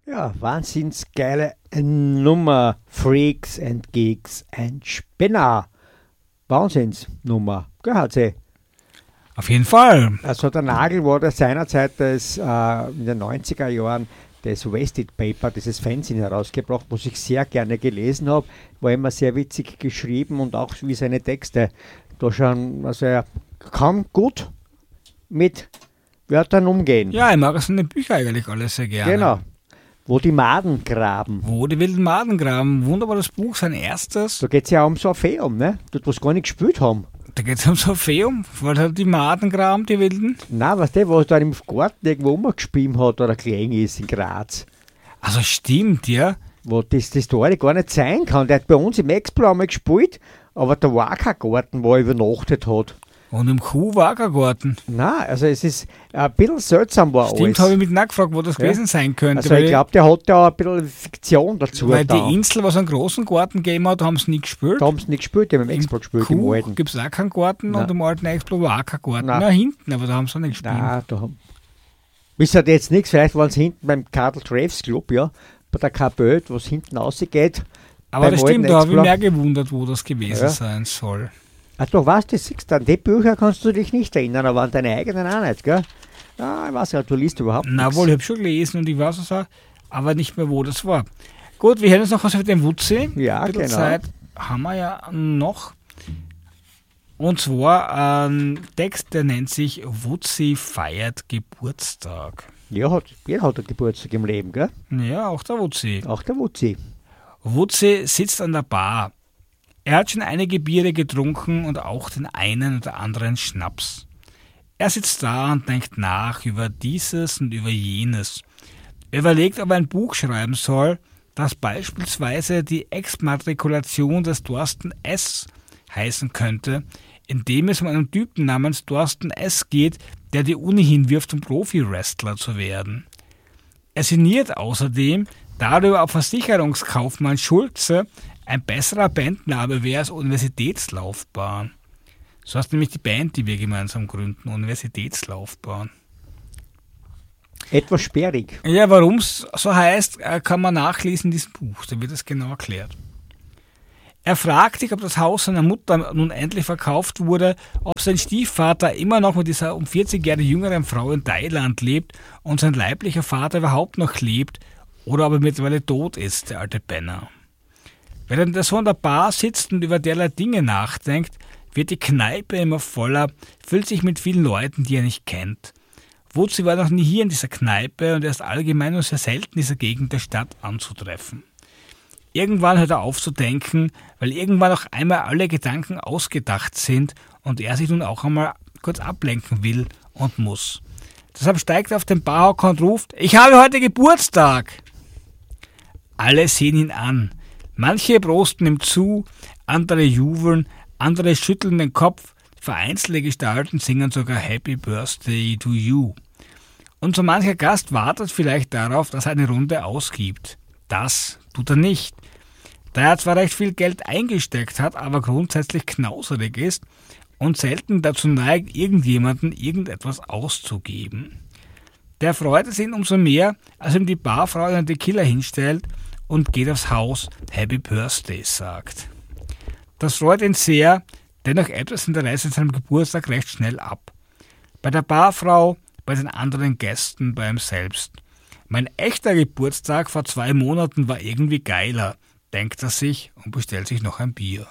Ja, wahnsinnsgeile Nummer. Freaks and Geeks and Spinner. Wahnsinnsnummer. Gehört sie. Auf jeden Fall. Also der Nagel war da seinerzeit in den 90er Jahren das Wasted Paper, dieses Fanzine herausgebracht, was ich sehr gerne gelesen habe. War immer sehr witzig geschrieben und auch wie seine Texte. Da schon, also er kann gut mit Wörtern umgehen. Ja, ich mag seine Bücher eigentlich alle sehr gerne. Genau. Wo die Maden graben. Wo die wilden Maden graben. Wunderbares Buch, sein erstes. Da geht es ja um so ein Orpheum, ne? Dort, was gar nicht gespielt haben. Da geht es ums Orpheum, weil halt die Maden graben, die wilden. Nein, weißt du, was da im Garten irgendwo rumgespielt hat oder gelegen ist in Graz. Also stimmt, ja. Wo das Story gar nicht sein kann. Der hat bei uns im Explo einmal gespielt, aber der war kein Garten, wo er übernachtet hat. Und im Kuhwagergarten. Nein, also es ist ein bisschen seltsam war Stimmt, alles. habe ich mich nachgefragt, wo das gewesen sein könnte. Also ich glaube, der hat da ein bisschen Fiktion dazu. Weil da. die Insel, was einen großen Garten gegeben hat, haben sie nie gespielt. Da haben sie nicht gespielt, die haben im Explo gespielt, im Kuh alten. gibt es auch keinen Garten. Nein. Und im alten Explo war auch kein Garten. Nein. Na, hinten, aber da haben sie auch nicht gespielt. Nein, da haben... Wisst ihr jetzt nichts, vielleicht waren sie hinten beim Karl Traves Club, ja, bei der Kaböd, was hinten rausgeht. Aber das stimmt, da habe ich Explo. mehr gewundert, wo das gewesen Ja. sein soll. Ach, du weißt, das siehst du, an die Bücher kannst du dich nicht erinnern, aber an deine eigenen auch nicht, gell? Ja, ich weiß ja, du liest überhaupt Na nichts. wohl, ich habe schon gelesen und ich weiß es auch, aber nicht mehr, wo das war. Gut, wir hören uns noch was mit dem Wutzi. Ja, Ein bisschen genau. Zeit haben wir ja noch. Und zwar ein Text, der nennt sich Wutzi feiert Geburtstag. Ja, jeder hat einen Geburtstag im Leben, gell? Ja, auch der Wutzi. Auch der Wutzi. Wutzi sitzt an der Bar. Er hat schon einige Biere getrunken und auch den einen oder anderen Schnaps. Er sitzt da und denkt nach über dieses und über jenes. Er überlegt, ob er ein Buch schreiben soll, das beispielsweise die Exmatrikulation des Thorsten S. heißen könnte, in dem es um einen Typen namens Thorsten S. geht, der die Uni hinwirft, um Profi-Wrestler zu werden. Er sinniert außerdem darüber, ob Versicherungskaufmann Schulze ein besserer Bandname wäre als Universitätslaufbahn. So heißt nämlich die Band, die wir gemeinsam gründen, Universitätslaufbahn. Etwas sperrig. Ja, warum es so heißt, kann man nachlesen in diesem Buch, da wird es genau erklärt. Er fragt sich, ob das Haus seiner Mutter nun endlich verkauft wurde, ob sein Stiefvater immer noch mit dieser um 40 Jahre jüngeren Frau in Thailand lebt und sein leiblicher Vater überhaupt noch lebt oder ob er mittlerweile tot ist, der alte Penner. Während er so an der Bar sitzt und über derlei Dinge nachdenkt, wird die Kneipe immer voller, füllt sich mit vielen Leuten, die er nicht kennt. Wutzi war noch nie hier in dieser Kneipe und er ist allgemein nur sehr selten in dieser Gegend der Stadt anzutreffen. Irgendwann hört er auf zu denken, weil irgendwann auch einmal alle Gedanken ausgedacht sind und er sich nun auch einmal kurz ablenken will und muss. Deshalb steigt er auf den Barhocker und ruft: Ich habe heute Geburtstag! Alle sehen ihn an. Manche prosten ihm zu, andere jubeln, andere schütteln den Kopf, vereinzelte Gestalten singen sogar Happy Birthday to you. Und so mancher Gast wartet vielleicht darauf, dass er eine Runde ausgibt. Das tut er nicht. Da er zwar recht viel Geld eingesteckt hat, aber grundsätzlich knauserig ist und selten dazu neigt, irgendjemanden irgendetwas auszugeben. Der freut es ihn umso mehr, als ihm die Barfrau einen Tequila hinstellt und geht aufs Haus, Happy Birthday sagt. Das freut ihn sehr, dennoch ebbt das Interesse an seinem Geburtstag recht schnell ab. Bei der Barfrau, bei den anderen Gästen, bei ihm selbst. Mein echter Geburtstag vor 2 Monaten war irgendwie geiler, denkt er sich und bestellt sich noch ein Bier.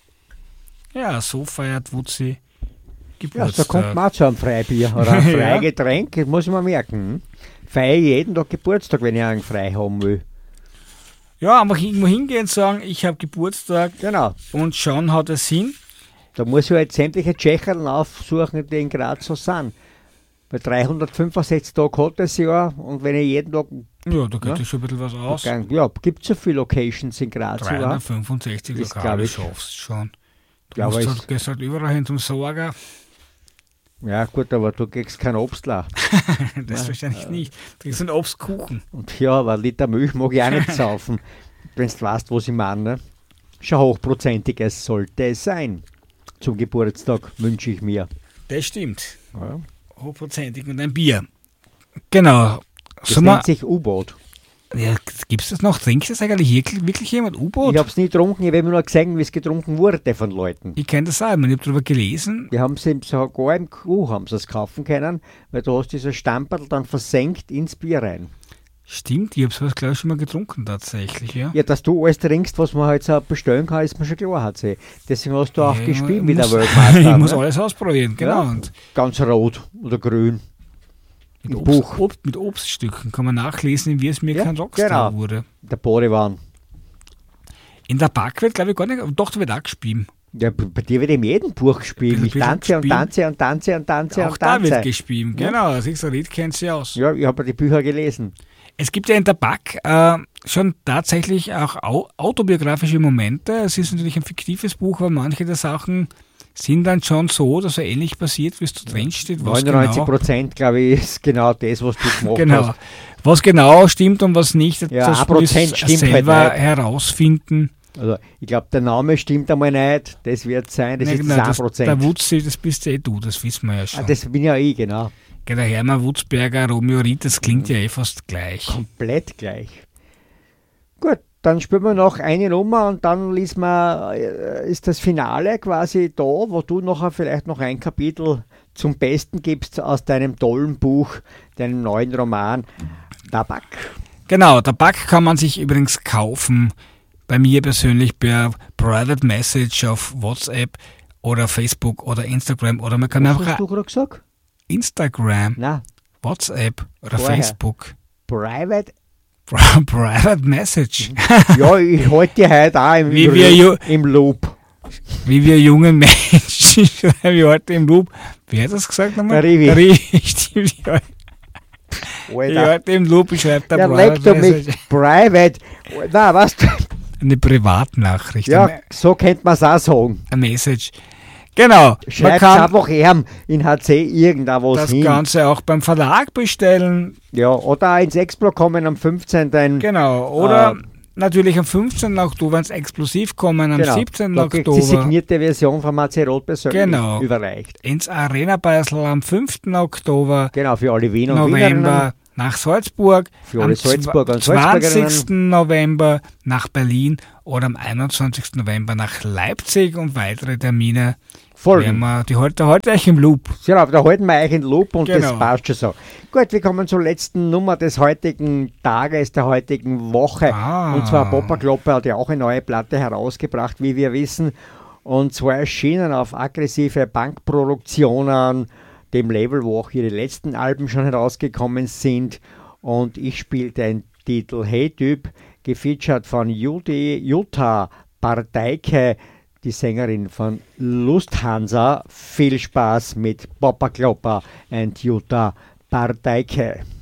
Ja, so feiert Wutzi Ja, Geburtstag. da kommt man auch zu einem Freibier oder ein Freigetränk, das muss man merken. Feiere jeden Tag Geburtstag, wenn ich einen frei haben will. Ja, einfach irgendwo hingehen und sagen, ich habe Geburtstag Genau. und schon hat es hin. Da muss ich halt sämtliche Tschecherl aufsuchen, die in Graz so sind. Bei 365 Tagen hat das Jahr und wenn ich jeden Tag... Ja, da geht Ja. ja schon ein bisschen was aus. Ja, gibt es so viele Locations in Graz überhaupt? 365 Das glaub Lokale ich. schaffst du schon. Du Ja, aber musst es- halt, gehst halt überall hin zum Sorger. Ja gut, aber du kriegst keinen Obstler. Das wahrscheinlich nicht. Du kriegst einen Obstkuchen. Und ja, aber ein Liter Milch mag ich auch nicht saufen. Wenn du weißt, was ich meine. Ne? Schon hochprozentiges sollte es sein. Zum Geburtstag wünsche ich mir. Das stimmt. Ja. Hochprozentig und ein Bier. Genau. Das Sollen wir, nennt sich U-Boot. Ja, gibt es das noch? Trinkt das eigentlich wirklich jemand U-Boot? Ich habe es nie getrunken, ich habe immer nur gesehen, wie es getrunken wurde von Leuten. Ich kenne das auch, ich habe darüber gelesen. Die haben sie sogar im Kuh haben sie es kaufen können, weil du hast dieses Stamperl dann versenkt ins Bier rein. Stimmt, ich habe sowas, glaube ich, schon mal getrunken tatsächlich, ja. Ja, dass du alles trinkst, was man halt so bestellen kann, ist mir schon klar, hat sie. Deswegen hast du auch Ja, gespielt ich mit der muss- Weltmeister. Ich muss ne? alles ausprobieren, genau. Ja. Und Ganz rot oder grün. mit, Im Buch. Mit Obststücken kann man nachlesen, wie es mir Ja, kein Rockstar genau. wurde. Der Badewanne. In der Park wird, glaube ich, gar nicht, doch, da wird auch gespielt. Ja, bei dir wird in jedem Buch gespielt. Ein Ich bisschen tanze und gespielt. tanze und tanze und tanze Auch und da wird tanze. gespielt, Ja. genau. Siehst du, Ried kennt sie aus. Ja, ich habe die Bücher gelesen. Es gibt ja in der BAK schon tatsächlich auch autobiografische Momente. Es ist natürlich ein fiktives Buch, aber manche der Sachen sind dann schon so, dass so ähnlich passiert, wie es da drin steht. Was 99%, glaube ich, ist genau das, was du gemacht genau, hast. was genau stimmt und was nicht, Ja, das 1% müsst ihr stimmt selber halt nicht. herausfinden. Also, ich glaube, der Name stimmt einmal nicht. Das wird sein, das ist das 1%. Der Wutzi, das bist ja du, das wissen wir ja schon. Das bin ja ich, genau. Der Hermann Wutzberger, Romeo Ried, das klingt ja fast gleich. Komplett gleich. Gut, dann spielen wir noch eine Nummer und dann ist das Finale quasi da, wo du nachher vielleicht noch ein Kapitel zum Besten gibst aus deinem tollen Buch, deinem neuen Roman Tabak. Genau, Tabak kann man sich übrigens kaufen. Bei mir persönlich per Private Message auf WhatsApp oder Facebook oder Instagram oder man kann Was einfach hast du gerade gesagt? Instagram, Nein, WhatsApp oder Vorher. Facebook. Private. Private Message. Ja, ich halte die heute auch im Loop. Wie wir jungen Menschen schreiben, wie heute im Loop. Wer hat das gesagt nochmal? Der Rivi. Der Rivi, stimmt. Ja. Ich Alter, heute im Loop schreibt der der Private lebt doch Message. mich. Private. Na, was? Eine Privatnachricht, Ja, so könnte man es auch sagen. eine Message. Genau, man Schreibt kann einfach in HC irgendwo was das hin. Ganze auch beim Verlag bestellen. Ja, oder auch ins Explo kommen am 15. Genau, oder natürlich am 15. Oktober ins Explosiv kommen, am 17. Da kriegt die Oktober signierte Version von Marcel Roth persönlich Genau. überreicht. ins Arena Beisel am 5. Oktober, Genau, für alle Wiener und November Wienerinnen. nach Salzburg, Für alle am Salzburger und 20. Salzburgerinnen. November nach Berlin oder am 21. November nach Leipzig und weitere Termine. Folgen. Heute euch im Loop. Ja, da halten wir euch in Loop und das Genau. passt schon so. Gut, wir kommen zur letzten Nummer des heutigen Tages, der heutigen Woche. Und zwar Papa Kloppe hat ja auch eine neue Platte herausgebracht, wie wir wissen. Und zwar erschienen auf aggressive Bankproduktionen, dem Label, wo auch ihre letzten Alben schon herausgekommen sind. Und ich spiele den Titel Hey Typ, gefeatured von Jutta Parteike, die Sängerin von Lusthansa. Viel Spaß mit Papa Klopper und Jutta Parteike.